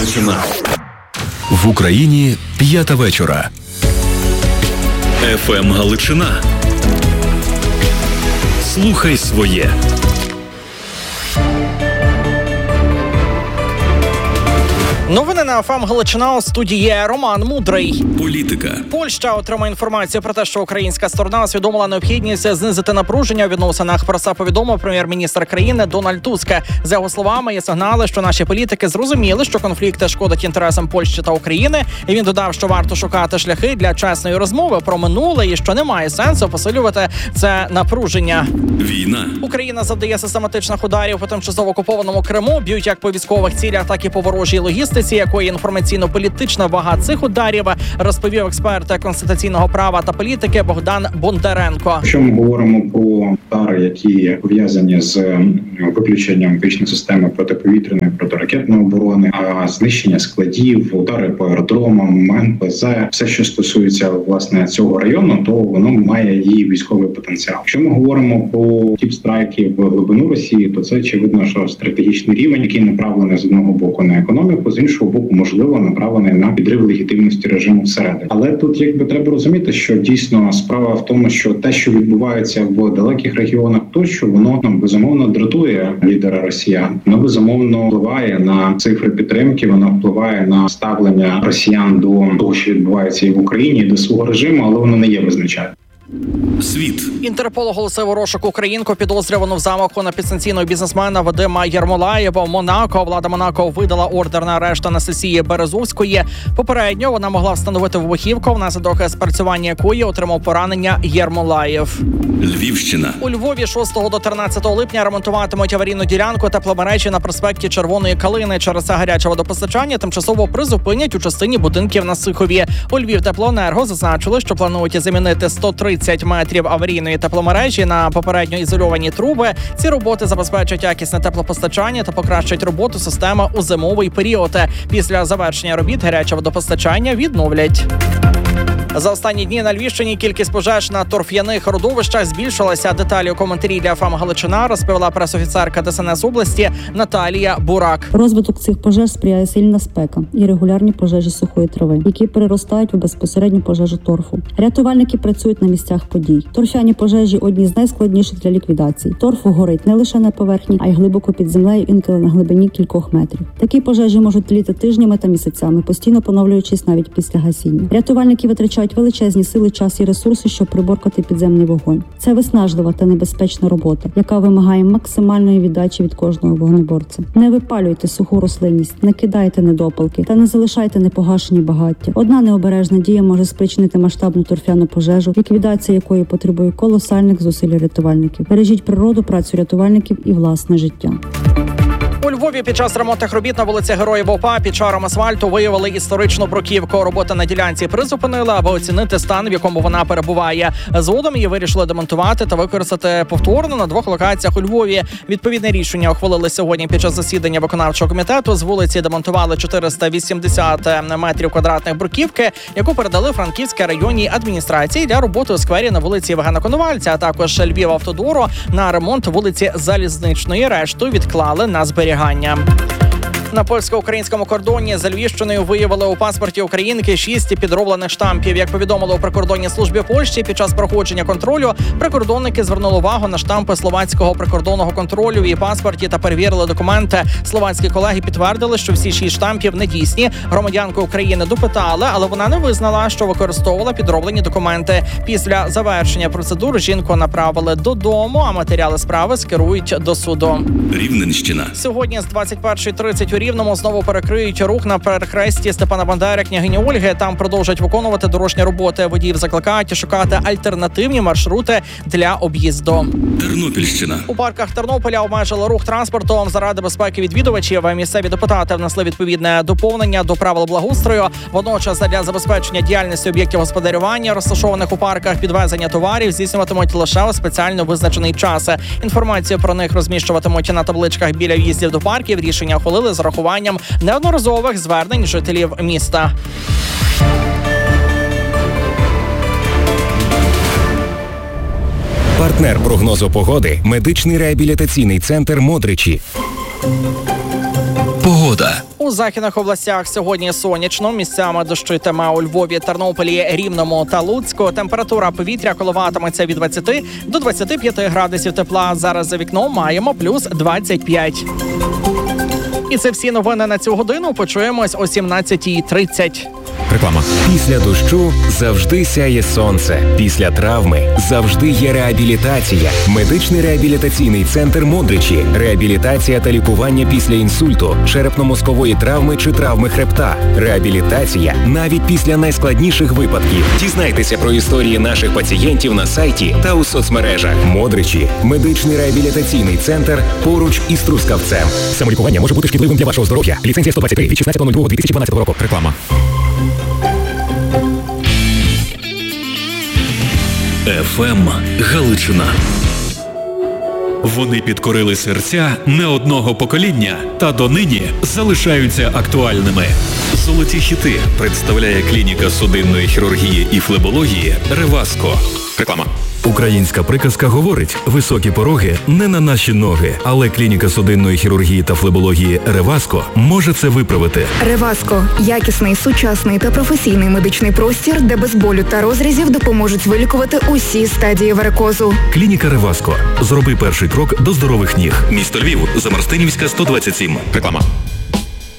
Галичина. В Україні 5 вечора. ФМ Галичина. Слухай своє. Новини на ФМ Галичина, у студії Роман Мудрий. Політика. Польща отримає інформацію про те, що українська сторона усвідомила необхідність знизити напруження у відносинах. Про це повідомив прем'єр-міністр країни Дональд Туск. За його словами, є сигнали, що наші політики зрозуміли, що конфлікт шкодить інтересам Польщі та України. І він додав, що варто шукати шляхи для чесної розмови про минуле і що немає сенсу посилювати це напруження. Війна. Україна завдає систематичних ударів по тимчасово окупованому Криму. Б'ють як по військових цілях, так і по ворожій логістиці. Якої інформаційно-політична вага цих ударів, розповів експерт конституційного права та політики Богдан Бондаренко. Якщо ми говоримо про удари, які пов'язані з виключенням критичної системи протиповітряної, протиракетної оборони, а знищення складів, удари по аеродромам, НПЗ, все, що стосується власне цього району, то воно має і військовий потенціал. Якщо ми говоримо про тіп-страйки в глибину Росії, то це очевидно, що стратегічний рівень, який направлений з одного боку на економіку, з іншого боку, можливо, направлений на підрив легітимності режиму всередині. Але тут треба розуміти, що дійсно справа в тому, що те, що відбувається в далеких регіонах, тощо воно безумовно дратує лідера росіян. Воно безумовно впливає на цифри підтримки, воно впливає на ставлення росіян до того, що відбувається і в Україні, і до свого режиму, але воно не є визначальним. Світ. Інтерпол оголосив у розшук українку, підозрювану в замаху на підсанкційного бізнесмена Вадима Єрмолаєва в Монако. Влада Монако видала ордер на арешт Анастасії Березовської. Попередньо вона могла встановити вибухівку, внаслідок спрацювання якої отримав поранення Єрмолаєв. Львівщина. У Львові 6 до 13 липня ремонтуватимуть аварійну ділянку тепломережі на проспекті Червоної Калини. Через це гаряче водопостачання тимчасово призупинять у частині будинків на Сихові. У Львівтеплоенерго зазначили, що планують замінити 130 метрів аварійної тепломережі на попередньо ізольовані труби. Ці роботи забезпечать якісне теплопостачання та покращать роботу системи у зимовий період. Після завершення робіт гаряче водопостачання відновлять. За останні дні на Львівщині кількість пожеж на торф'яних родовищах збільшилася. Деталі у коментарі для ФМ Галичина розповіла пресофіцерка ДСНС області Наталія Бурак. Розвиток цих пожеж сприяє сильна спека і регулярні пожежі сухої трави, які переростають у безпосередню пожежу торфу. Рятувальники працюють на місцях подій. Торфяні пожежі – одні з найскладніших для ліквідації. Торф горить не лише на поверхні, а й глибоко під землею, інколи на глибині кількох метрів. Такі пожежі можуть тліти тижнями та місяцями, постійно поновлюючись навіть після гасіння. Рятувальники витрачають величезні сили, час і ресурси, щоб приборкати підземний вогонь. Це виснажлива та небезпечна робота, яка вимагає максимальної віддачі від кожного вогнеборця. Не випалюйте суху рослинність, не кидайте недопалки та не залишайте непогашені багаття. Одна необережна дія може спричинити масштабну торфяну пожежу, ліквідація якої потребує колосальних зусиль рятувальників. Бережіть природу, працю рятувальників і власне життя. У Львові під час ремонтних робіт на вулиці Героїв ОПА під шаром асфальту виявили історичну бруківку. Роботи на ділянці призупинили, аби оцінити стан, в якому вона перебуває. Згодом її вирішили демонтувати та використати повторно на 2 локаціях у Львові. Відповідне рішення ухвалили сьогодні під час засідання виконавчого комітету. З вулиці демонтували 480 метрів квадратних бруківки, яку передали Франківській районній адміністрації для роботи у сквері на вулиці Євгена Коновальця, а також Львівавтодору на ремонт вулиці Залізничної. Решту відклали на зберігання. На польсько-українському кордоні за Львівщиною виявили у паспорті українки 6 підроблених штампів. Як повідомили у прикордонній службі Польщі, під час проходження контролю прикордонники звернули увагу на штампи словацького прикордонного контролю в її паспорті та перевірили документи. Словацькі колеги підтвердили, що всі 6 штампів недійсні. Громадянку України допитали, але вона не визнала, що використовувала підроблені документи. Після завершення процедури жінку направили додому, а матеріали справи скерують до суду. Рівненщина. Сьогодні з 21:30 у Рівному знову перекриють рух на перехресті Степана Бандери, княгині Ольги. Там продовжать виконувати дорожні роботи. Водіїв закликають шукати альтернативні маршрути для об'їзду. Тернопільщина. У парках Тернополя обмежили рух транспортом заради безпеки відвідувачів. Місцеві депутати внесли відповідне доповнення до правил благоустрою. Водночас для забезпечення діяльності об'єктів господарювання, розташованих у парках, підвезення товарів здійснюватимуть лише у спеціально визначений час. Інформацію про них розміщуватимуть на табличках біля в'їздів до парків. Рішення ухвалили з урахуванням неодноразових звернень жителів міста. Партнер прогнозу погоди – медичний реабілітаційний центр «Модричі». Погода. У У західних областях сьогодні сонячно, місцями дощитиме у Львові, Тернополі, Рівному та Луцьку. Температура повітря коливатиметься від 20 до 25 градусів тепла. Зараз за вікном маємо плюс 25. І це всі новини на цю годину. Почуємось о 17:30. Реклама. Після дощу завжди сяє сонце. Після травми завжди є реабілітація. Медичний реабілітаційний центр «Модричі». Реабілітація та лікування після інсульту, черепно-мозкової травми чи травми хребта. Реабілітація навіть після найскладніших випадків. Дізнайтеся про історії наших пацієнтів на сайті та у соцмережах. «Модричі» – медичний реабілітаційний центр поруч із Трускавцем. Самолікування може бути шкідливим для вашого здоров'я. Ліцензія 123 від 16.02.2012 року. Реклама. ФМ Галичина. Вони підкорили серця не одного покоління та донині залишаються актуальними. Золоті хіти представляє клініка судинної хірургії і флебології «Реваско». Реклама. Українська приказка говорить: високі пороги не на наші ноги, але клініка судинної хірургії та флебології «Реваско» може це виправити. «Реваско» – якісний, сучасний та професійний медичний простір, де без болю та розрізів допоможуть вилікувати усі стадії варикозу. Клініка «Реваско». Зроби перший крок до здорових ніг. Місто Львів, Замарстинівська, 127. Реклама.